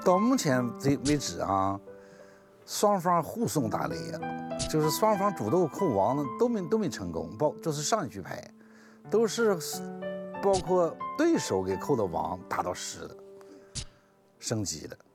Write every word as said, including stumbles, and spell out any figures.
到目前为为止啊，双方互送打雷啊，就是双方主动控王都没都没成功，包就是上一局牌，都是包括对手给扣的王打到十的，升级的。